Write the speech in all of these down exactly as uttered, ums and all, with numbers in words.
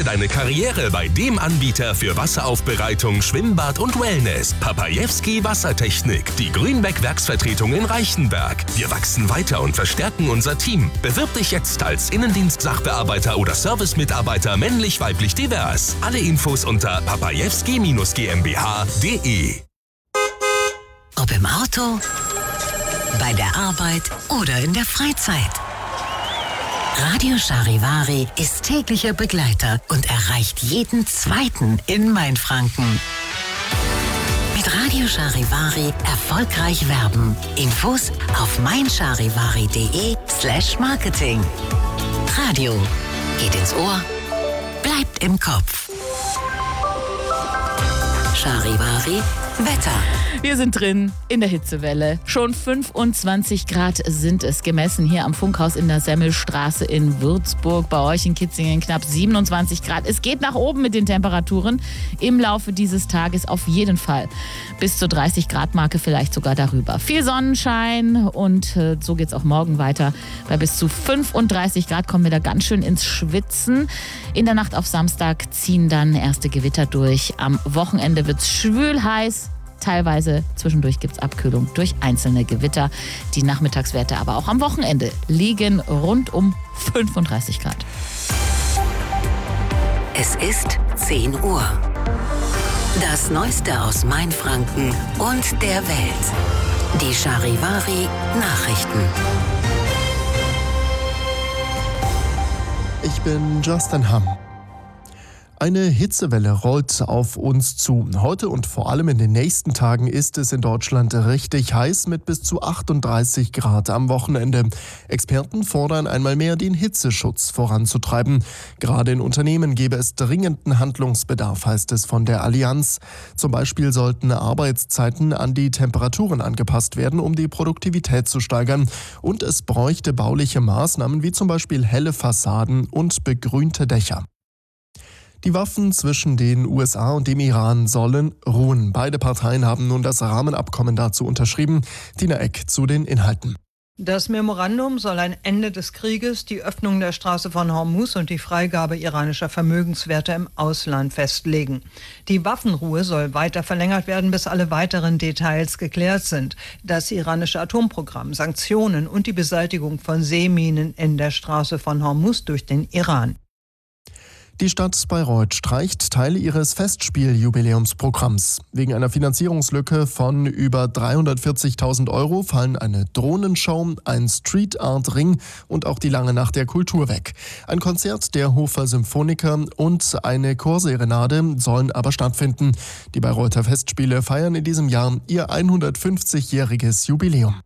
deine Karriere bei dem Anbieter für Wasseraufbereitung, Schwimmbad und Wellness. Papajewski Wassertechnik, die Grünbeck Werksvertretung in Reichenberg. Wir wachsen weiter und verstärken unser Team. Bewirb dich jetzt als Innendienst-Sachbearbeiter oder Servicemitarbeiter männlich-weiblich divers. Alle Infos unter papajewski GmbH punkt de. Ob im Auto, bei der Arbeit oder in der Freizeit. Radio Charivari ist täglicher Begleiter und erreicht jeden Zweiten in Mainfranken. Mit Radio Charivari erfolgreich werben. Infos auf meincharivari.de slash marketing. Radio geht ins Ohr, bleibt im Kopf. Charivari Wetter. Wir sind drin in der Hitzewelle. Schon fünfundzwanzig Grad sind es gemessen hier am Funkhaus in der Semmelstraße in Würzburg. Bei euch in Kitzingen knapp siebenundzwanzig Grad. Es geht nach oben mit den Temperaturen im Laufe dieses Tages auf jeden Fall. Bis zur dreißig Grad Marke, vielleicht sogar darüber. Viel Sonnenschein und äh, so geht's auch morgen weiter. Bei bis zu fünfunddreißig Grad kommen wir da ganz schön ins Schwitzen. In der Nacht auf Samstag ziehen dann erste Gewitter durch. Am Wochenende wird's schwül heiß. Teilweise zwischendurch gibt es Abkühlung durch einzelne Gewitter. Die Nachmittagswerte aber auch am Wochenende liegen rund um fünfunddreißig Grad. Es ist zehn Uhr. Das Neueste aus Mainfranken und der Welt. Die Charivari Nachrichten. Ich bin Justin Hamm. Eine Hitzewelle rollt auf uns zu. Heute und vor allem in den nächsten Tagen ist es in Deutschland richtig heiß mit bis zu achtunddreißig Grad am Wochenende. Experten fordern einmal mehr, den Hitzeschutz voranzutreiben. Gerade in Unternehmen gäbe es dringenden Handlungsbedarf, heißt es von der Allianz. Zum Beispiel sollten Arbeitszeiten an die Temperaturen angepasst werden, um die Produktivität zu steigern. Und es bräuchte bauliche Maßnahmen wie zum Beispiel helle Fassaden und begrünte Dächer. Die Waffen zwischen den U S A und dem Iran sollen ruhen. Beide Parteien haben nun das Rahmenabkommen dazu unterschrieben. Tina Eck zu den Inhalten. Das Memorandum soll ein Ende des Krieges, die Öffnung der Straße von Hormuz und die Freigabe iranischer Vermögenswerte im Ausland festlegen. Die Waffenruhe soll weiter verlängert werden, bis alle weiteren Details geklärt sind. Das iranische Atomprogramm, Sanktionen und die Beseitigung von Seeminen in der Straße von Hormuz durch den Iran. Die Stadt Bayreuth streicht Teile ihres Festspieljubiläumsprogramms. Wegen einer Finanzierungslücke von über dreihundertvierzigtausend Euro fallen eine Drohnenshow, ein Street Art Ring und auch die Lange Nacht der Kultur weg. Ein Konzert der Hofer Symphoniker und eine Chorserenade sollen aber stattfinden. Die Bayreuther Festspiele feiern in diesem Jahr ihr hundertfünfzigjähriges Jubiläum.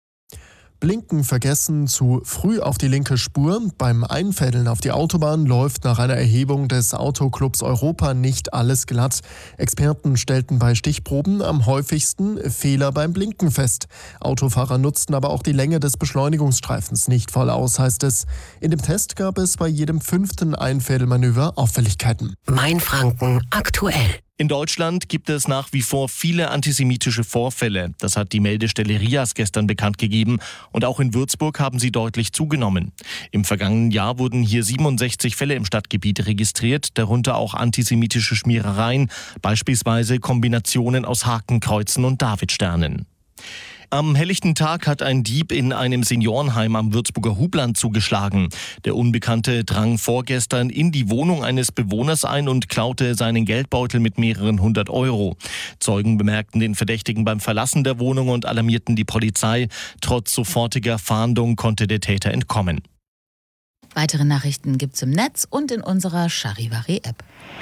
Blinken vergessen, zu früh auf die linke Spur. Beim Einfädeln auf die Autobahn läuft nach einer Erhebung des Autoclubs Europa nicht alles glatt. Experten stellten bei Stichproben am häufigsten Fehler beim Blinken fest. Autofahrer nutzten aber auch die Länge des Beschleunigungsstreifens nicht voll aus, heißt es. In dem Test gab es bei jedem fünften Einfädelmanöver Auffälligkeiten. Mainfranken aktuell. In Deutschland gibt es nach wie vor viele antisemitische Vorfälle. Das hat die Meldestelle R I A S gestern bekannt gegeben. Und auch in Würzburg haben sie deutlich zugenommen. Im vergangenen Jahr wurden hier siebenundsechzig Fälle im Stadtgebiet registriert, darunter auch antisemitische Schmierereien, beispielsweise Kombinationen aus Hakenkreuzen und Davidsternen. Am helllichten Tag hat ein Dieb in einem Seniorenheim am Würzburger Hubland zugeschlagen. Der Unbekannte drang vorgestern in die Wohnung eines Bewohners ein und klaute seinen Geldbeutel mit mehreren hundert Euro. Zeugen bemerkten den Verdächtigen beim Verlassen der Wohnung und alarmierten die Polizei. Trotz sofortiger Fahndung konnte der Täter entkommen. Weitere Nachrichten gibt's im Netz und in unserer Charivari-App.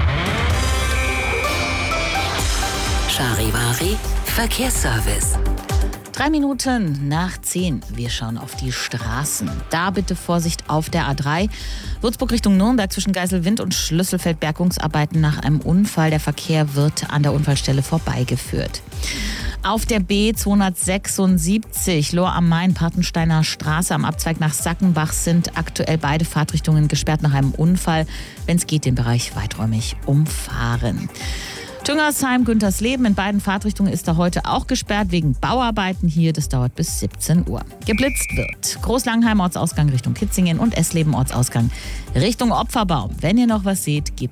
Charivari Verkehrsservice. Drei Minuten nach zehn. Wir schauen auf die Straßen. Da bitte Vorsicht auf der A drei. Würzburg Richtung Nürnberg zwischen Geiselwind und Schlüsselfeld Bergungsarbeiten nach einem Unfall. Der Verkehr wird an der Unfallstelle vorbeigeführt. Auf der B zweihundertsechsundsiebzig Lohr am Main, Partensteiner Straße am Abzweig nach Sackenbach sind aktuell beide Fahrtrichtungen gesperrt nach einem Unfall. Wenn es geht, den Bereich weiträumig umfahren. Tüngersheim, Güntersleben, in beiden Fahrtrichtungen ist er heute auch gesperrt wegen Bauarbeiten hier. Das dauert bis siebzehn Uhr. Geblitzt wird Großlangheim Ortsausgang Richtung Kitzingen und Essleben Ortsausgang Richtung Opferbaum. Wenn ihr noch was seht, gebt